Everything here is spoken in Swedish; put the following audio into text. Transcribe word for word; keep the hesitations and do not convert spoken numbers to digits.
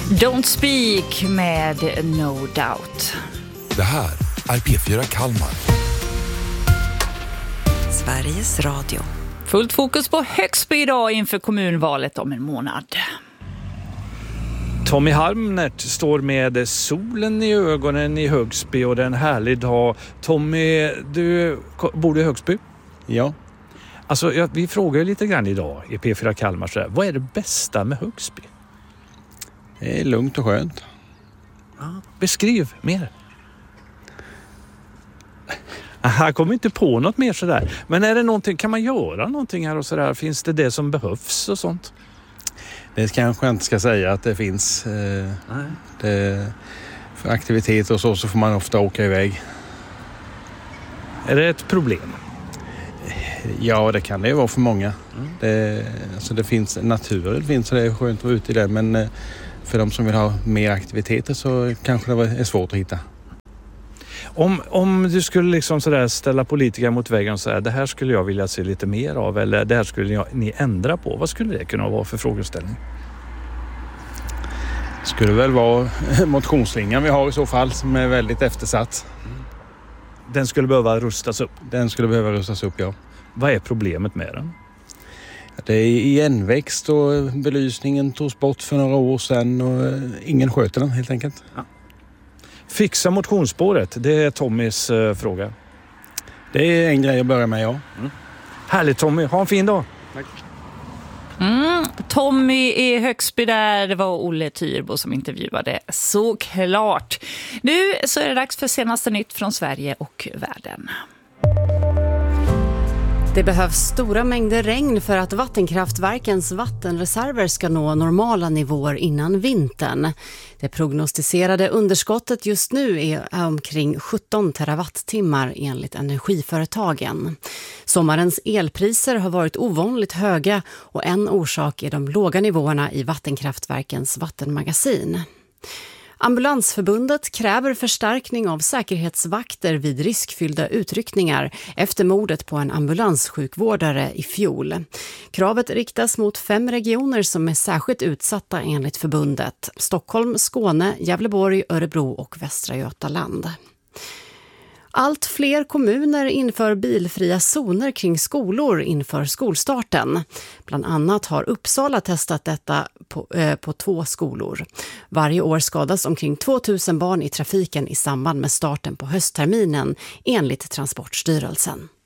Don't Speak med No Doubt. Det här är P fyra Kalmar. Sveriges Radio. Fullt fokus på Högsby idag inför kommunvalet om en månad. Tommy Harmnert står med solen i ögonen i Högsby och det är en härlig dag. Tommy, du bor i Högsby? Ja. Alltså, ja, vi frågar lite grann idag i P fyra Kalmar så här, vad är det bästa med Högsby? Det är lugnt och skönt. Ja, beskriv mer. Jag kommer inte på något mer sådär. Men är det någonting, kan man göra någonting här och sådär? Finns det det som behövs och sånt? Det kanske jag inte ska säga att det finns. Eh, det, för aktiviteter och så, så får man ofta åka iväg. Är det ett problem? Ja, det kan det vara för många. Mm. Det, alltså det finns natur, det finns så det är skönt att vara ute i det. Men eh, för de som vill ha mer aktiviteter så kanske det är svårt att hitta. Om, om du skulle liksom sådär ställa politiker mot väggen och säga det här skulle jag vilja se lite mer av eller det här skulle jag, ni ändra på. Vad skulle det kunna vara för frågeställning? Det skulle väl vara motionsslingan vi har i så fall som är väldigt eftersatt. Den skulle behöva rustas upp? Den skulle behöva rustas upp, ja. Vad är problemet med den? Det är igenväxt och belysningen togs bort för några år sedan och ingen sköter den helt enkelt. Ja. Fixa motionsspåret, det är Tommys uh, fråga. Det är en grej att börja med, ja. Mm. Härligt Tommy, ha en fin dag. Tack. Mm, Tommy i Högsby där, det var Olle Tyrbo som intervjuade, såklart. Nu så är det dags för senaste nytt från Sverige och världen. Det behövs stora mängder regn för att vattenkraftverkens vattenreserver ska nå normala nivåer innan vintern. Det prognostiserade underskottet just nu är omkring sjutton terawattimmar enligt energiföretagen. Sommarens elpriser har varit ovanligt höga och en orsak är de låga nivåerna i vattenkraftverkens vattenmagasin. Ambulansförbundet kräver förstärkning av säkerhetsvakter vid riskfyllda utryckningar efter mordet på en ambulanssjukvårdare i fjol. Kravet riktas mot fem regioner som är särskilt utsatta enligt förbundet: Stockholm, Skåne, Gävleborg, Örebro och Västra Götaland. Allt fler kommuner inför bilfria zoner kring skolor inför skolstarten. Bland annat har Uppsala testat detta på, eh, på två skolor. Varje år skadas omkring tvåtusen barn i trafiken i samband med starten på höstterminen enligt Transportstyrelsen.